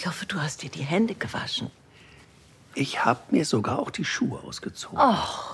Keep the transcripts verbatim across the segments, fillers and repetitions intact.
hoffe, du hast dir die Hände gewaschen. Ich habe mir sogar auch die Schuhe ausgezogen. Och.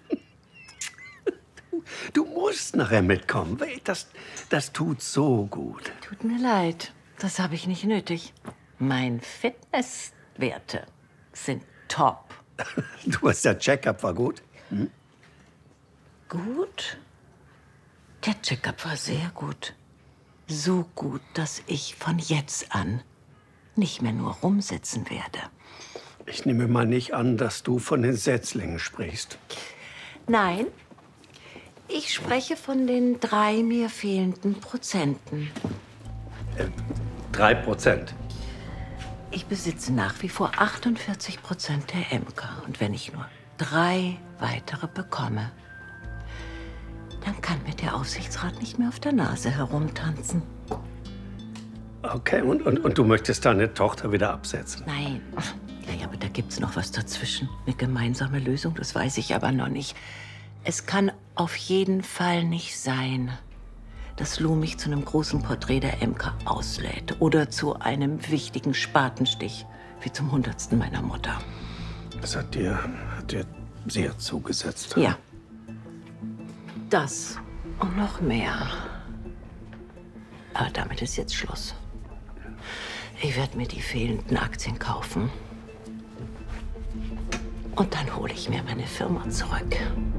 Du, du musst nachher mitkommen. Das, das tut so gut. Tut mir leid, das habe ich nicht nötig. Meine Fitnesswerte sind top. Du hast der Check-up war gut. Hm? Gut? Der Check-up war sehr gut. So gut, dass ich von jetzt an nicht mehr nur rumsitzen werde. Ich nehme mal nicht an, dass du von den Setzlingen sprichst. Nein, ich spreche von den drei mir fehlenden Prozenten. Äh, drei Prozent? Ich besitze nach wie vor achtundvierzig Prozent der M K. Und wenn ich nur drei weitere bekomme, dann kann mir der Aufsichtsrat nicht mehr auf der Nase herumtanzen. Okay, und, und, und du möchtest deine Tochter wieder absetzen? Nein. Ja, ja, aber da gibt's noch was dazwischen. Eine gemeinsame Lösung, das weiß ich aber noch nicht. Es kann auf jeden Fall nicht sein, dass Lou mich zu einem großen Porträt der M K auslädt oder zu einem wichtigen Spatenstich, wie zum Hundertsten meiner Mutter. Das hat dir, hat dir sehr zugesetzt. Ja. Das und noch mehr. Aber damit ist jetzt Schluss. Ich werde mir die fehlenden Aktien kaufen. Und dann hole ich mir meine Firma zurück.